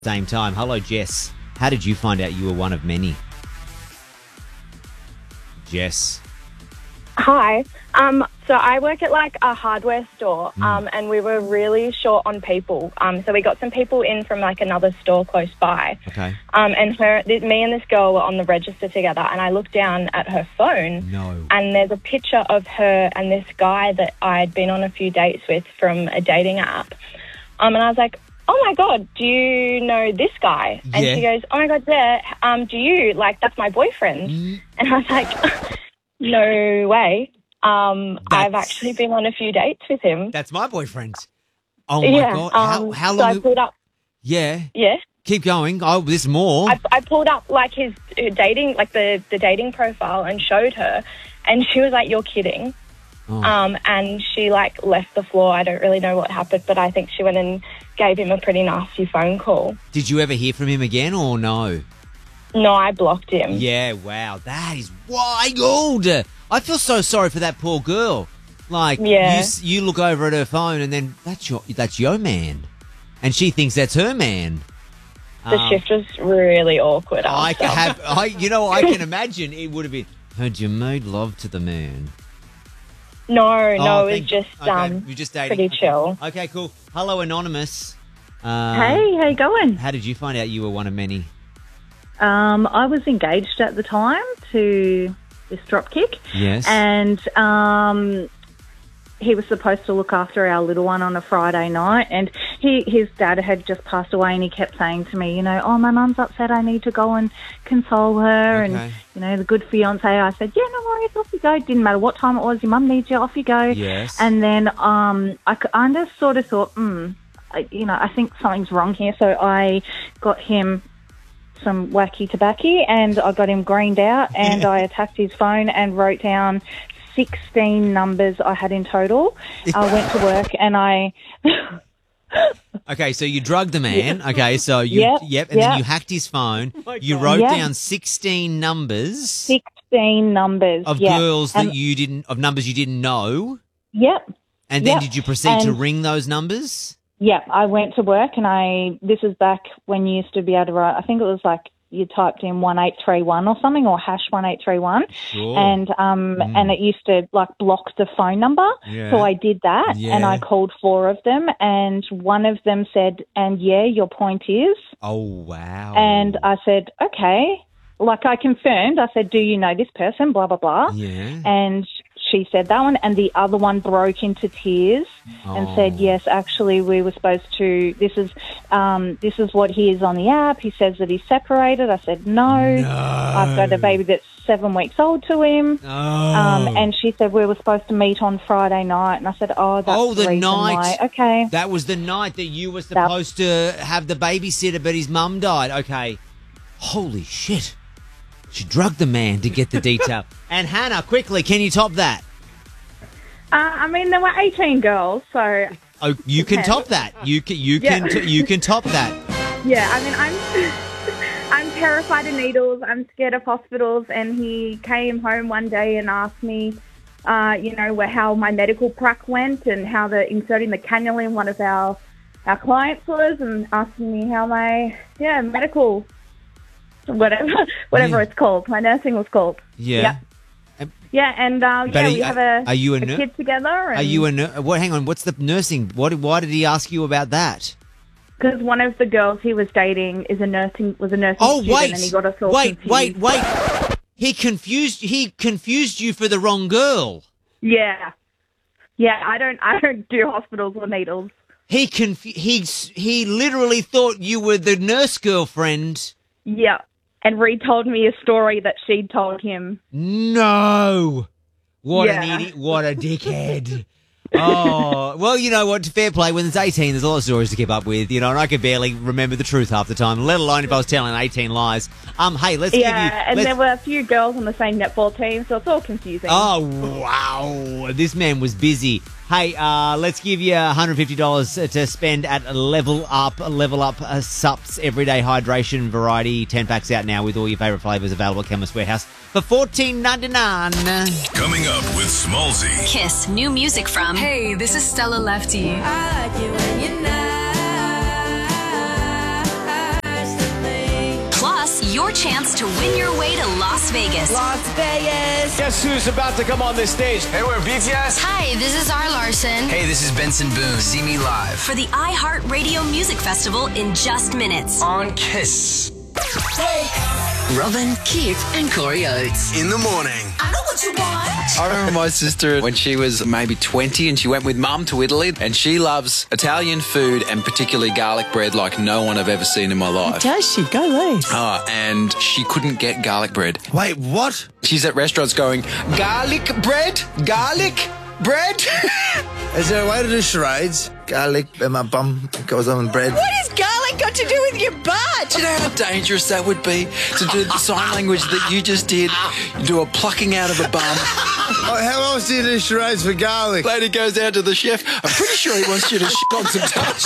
Same time. Hello, Jess. How did you find out you were one of many? Jess. Hi. So I work at like a hardware store, and we were really short on people. So we got some people in from like another store close by. Okay. And me and this girl were on the register together, and I looked down at her phone. No. And there's a picture of her and this guy that I'd been on a few dates with from a dating app. And I was like, oh my God, do you know this guy? And Yeah. she goes, oh my God, yeah, do you? Like, that's my boyfriend. And I was like, no way. I've actually been on a few dates with him. That's my boyfriend. Oh, my Yeah, God. How So long? I pulled up, Yeah. yeah. Keep going. Oh, there's more. I pulled up like his dating, like the dating profile and showed her. And she was like, you're kidding. Oh. And she like left the floor. I don't really know what happened, but I think she went and gave him a pretty nasty phone call. Did you ever hear from him again or no? No, I blocked him. Yeah, wow. That is wild. I feel so sorry for that poor girl. Like, Yeah. you look over at her phone and then that's your man. And she thinks that's her man. The shift was really awkward. I after. can imagine it would have been, had you made love to the man? No, it was thank- just okay, you're just dating. pretty chill. Okay, cool. Hello, Anonymous. Hey, how you going? How did you find out you were one of many? I was engaged at the time to this dropkick. Yes. And he was supposed to look after our little one on a Friday night, and his dad had just passed away, and he kept saying to me, oh, my mum's upset, I need to go and console her, Okay. and, the good fiancé. I said, yeah, no worries, off you go. Didn't matter what time it was, your mum needs you, off you go. Yes. And then I kind of sort of thought, I think something's wrong here, so I got him some wacky tobacco, and I got him greened out, and I attacked his phone and wrote down 16 numbers I had in total. I went to work and I... Okay, so you drugged the man. Okay, so you, and then you hacked his phone. You wrote down 16 numbers 16 numbers. of girls that of numbers you didn't know. Yep. And then did you proceed to ring those numbers? Yep, I went to work and this is back when you used to be able to write, I think it was like you typed in 1831 or something, or hash 1831. Sure. And it used to like block the phone number. Yeah. So I did that and I Yeah. called 4 of them, and one of them said, and yeah, your point is. Oh, wow. And I said, okay. Like I confirmed, I said, do you know this person? Blah, blah, blah. Yeah. And she said that one, and the other one broke into tears and said, yes, actually, we were supposed to, this is what he is on the app. He says that he's separated. I said, no. I've got a baby that's 7 weeks old to him. And she said, we were supposed to meet on Friday night. And I said, oh, that's the reason night. why. Okay. That was the night that you were supposed to have the babysitter, but his mum died. Okay. Holy shit. She drugged the man to get the detail. And Hannah, quickly, can you top that? There were 18 girls, so Oh, you can top that. You can top that. yeah. I'm terrified of needles. I'm scared of hospitals. And he came home one day and asked me, how my medical prac went and how inserting the cannula in one of our clients was, and asking me how my medical whatever it's called, my nursing was called. Yeah. Yeah, and we have are you a kid together. And Are you a hang on, what's the nursing? Why did he ask you about that? Because one of the girls he was dating was a nursing student, wait. and he got us all confused. Wait. He confused you for the wrong girl. Yeah. Yeah, I don't do hospitals or needles. He literally thought you were the nurse girlfriend. Yeah. And retold me a story that she'd told him. No. What an idiot. What a dickhead. Oh, well, you know what? Fair play. When there's 18, there's a lot of stories to keep up with, and I could barely remember the truth half the time, let alone if I was telling 18 lies. Hey, let's give you... and there were a few girls on the same netball team, so it's all confusing. Oh, wow. This man was busy. Hey, let's give you $150 to spend at Level Up Sups Everyday Hydration Variety. 10 packs out now with all your favourite flavours available at Chemist Warehouse for $14.99. Coming up with Smallzy. Kiss new music from. Hey, this is Stella Lefty. I like it when you're not. chance to win your way to Las Vegas. Las Vegas. Guess who's about to come on this stage? Hey, we're BTS. Hi, this is R. Larson. Hey, this is Benson Boone. See me live For the iHeartRadio Music Festival in just minutes. on Kiss. Robin, Keith, and Corey Oates. In the morning. I know what you want. I remember my sister when she was maybe 20 and she went with Mum to Italy, and she loves Italian food and particularly garlic bread like no one I've ever seen in my life. Does she? Go Leeds. And she couldn't get garlic bread. Wait, what? She's at restaurants going, garlic bread? Garlic bread? Is there a way to do charades? Garlic in my bum goes on with bread. What has garlic got to do with your butt? Do you know how dangerous that would be to do the sign language that you just did? You do a plucking out of a bum. Oh, how else do you do charades for garlic? Lady goes down to the chef. I'm pretty sure he wants you to shit on some toast.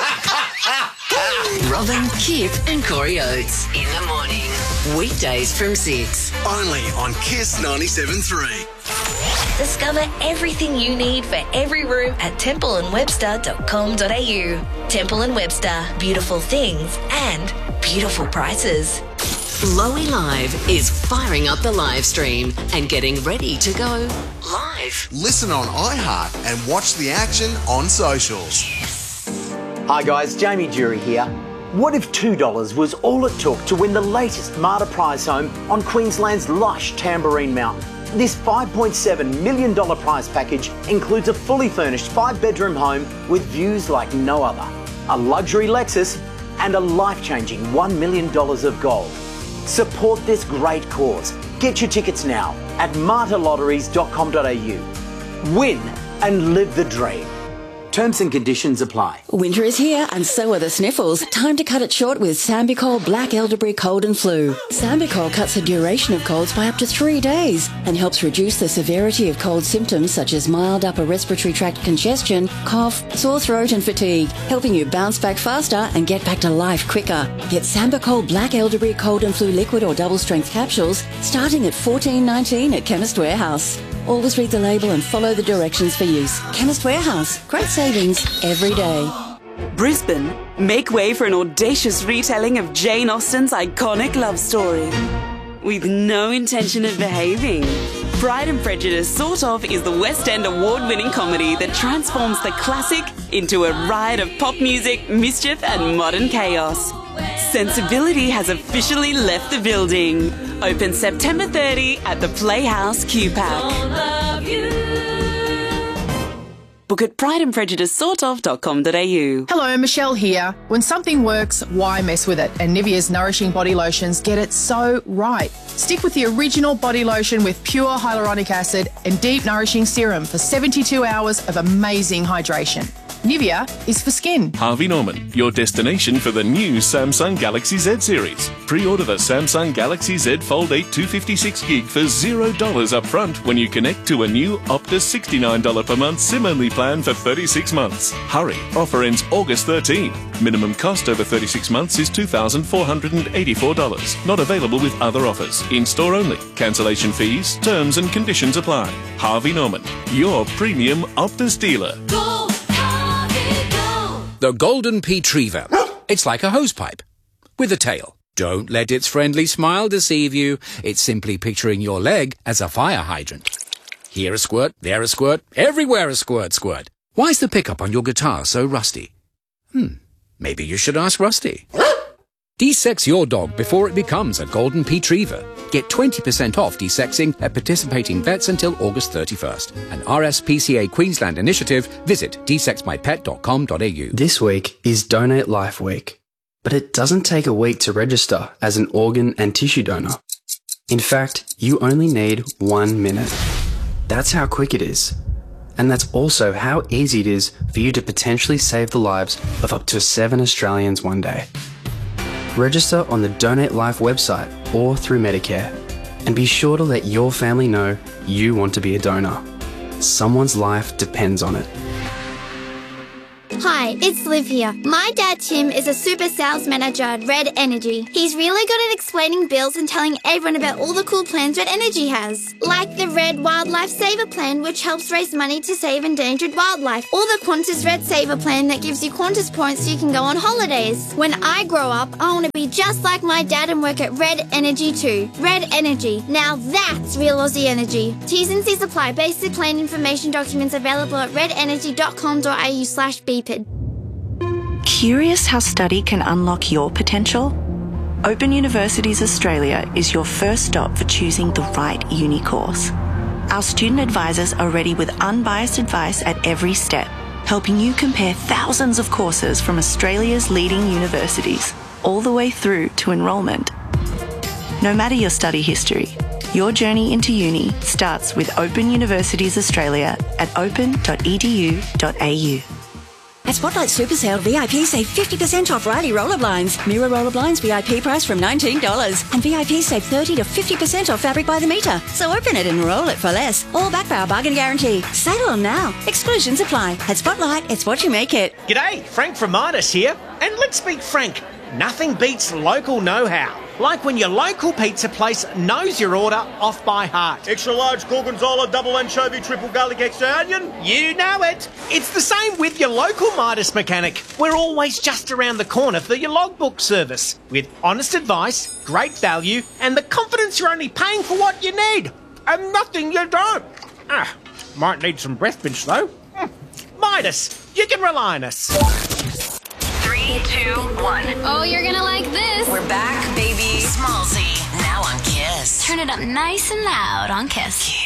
Robin, Keith, and Corey Oates. In the morning. Weekdays from 6. Only on Kiss 97.3. Discover everything you need for every room at templeandwebster.com.au. Temple & Webster. Beautiful things and beautiful prices. Lowy Live is firing up the live stream and getting ready to go live. Listen on iHeart and watch the action on socials. Hi guys, Jamie Jury here. What if $2 was all it took to win the latest Marta prize home on Queensland's lush Tambourine Mountain? This $5.7 million prize package includes a fully furnished 5-bedroom home with views like no other, a luxury Lexus, and a life-changing $1 million of gold. Support this great cause. Get your tickets now at martalotteries.com.au. Win and live the dream. Terms and conditions apply. Winter is here and so are the sniffles. Time to cut it short with Sambicol Black Elderberry Cold and Flu. Sambicol cuts the duration of colds by up to 3 days and helps reduce the severity of cold symptoms such as mild upper respiratory tract congestion, cough, sore throat and fatigue, helping you bounce back faster and get back to life quicker. Get Sambicol Black Elderberry Cold and Flu liquid or double strength capsules starting at $14.19 at Chemist Warehouse. Always read the label and follow the directions for use. Chemist Warehouse. Great savings every day. Brisbane, make way for an audacious retelling of Jane Austen's iconic love story. With no intention of behaving. Pride and Prejudice Sort Of is the West End award-winning comedy that transforms the classic into a riot of pop music, mischief and modern chaos. Sensibility has officially left the building. Open September 30 at the Playhouse QPAC. Book at prideandprejudicesortof.com.au. Hello, Michelle here. When something works, why mess with it? And Nivea's Nourishing Body Lotions get it so right. Stick with the original body lotion with pure hyaluronic acid and deep nourishing serum for 72 hours of amazing hydration. Nivea is for skin. Harvey Norman, your destination for the new Samsung Galaxy Z series. Pre-order the Samsung Galaxy Z Fold 8 256 gig for $0 up front when you connect to a new Optus $69 per month SIM-only plan for 36 months. Hurry, offer ends August 13. Minimum cost over 36 months is $2,484. Not available with other offers. In-store only. Cancellation fees, terms and conditions apply. Harvey Norman, your premium Optus dealer. The Golden Retriever. It's like a hosepipe with a tail. Don't let its friendly smile deceive you. It's simply picturing your leg as a fire hydrant. Here a squirt, there a squirt, everywhere a squirt, squirt. Why's the pickup on your guitar so rusty? Maybe you should ask Rusty. De-sex your dog before it becomes a Golden Retriever. Get 20% off de-sexing at participating vets until August 31st. An RSPCA Queensland initiative. Visit desexmypet.com.au. This week is Donate Life Week, but it doesn't take a week to register as an organ and tissue donor. In fact, you only need 1 minute. That's how quick it is. And that's also how easy it is for you to potentially save the lives of up to 7 Australians one day. Register on the Donate Life website or through Medicare. And be sure to let your family know you want to be a donor. Someone's life depends on it. Hi, Hi, it's Liv here. My dad Tim is a super sales manager at Red Energy. He's really good at explaining bills and telling everyone about all the cool plans Red Energy has. Like the Red Wildlife Saver Plan, which helps raise money to save endangered wildlife. Or the Qantas Red Saver Plan that gives you Qantas points so you can go on holidays. When I grow up, I want to be just like my dad and work at Red Energy too. Red Energy. Now that's real Aussie energy. T's and C's apply. Basic plan information documents available at redenergy.com.au/BPID. Curious how study can unlock your potential? Open Universities Australia is your first stop for choosing the right uni course. Our student advisors are ready with unbiased advice at every step, helping you compare thousands of courses from Australia's leading universities, all the way through to enrolment. No matter your study history, your journey into uni starts with Open Universities Australia at open.edu.au. At Spotlight Super Sale, VIP save 50% off Riley roller blinds. Mirror roller blinds VIP price from $19. And VIP save 30 to 50% off fabric by the metre. So open it and roll it for less. All backed by our bargain guarantee. Sale on now. Exclusions apply. At Spotlight, it's what you make it. G'day, Frank from Midas here. And let's speak frank. Nothing beats local know-how. Like when your local pizza place knows your order off by heart. Extra large gorgonzola, double anchovy, triple garlic, extra onion. You know it. It's the same with your local Midas mechanic. We're always just around the corner for your logbook service. With honest advice, great value, and the confidence you're only paying for what you need. And nothing you don't. Might need some breath mints though. Midas, you can rely on us. 3, 2, 1. Oh, you're gonna like this. We're back, baby. Smallsy, now on Kiss. Turn it up nice and loud on Kiss.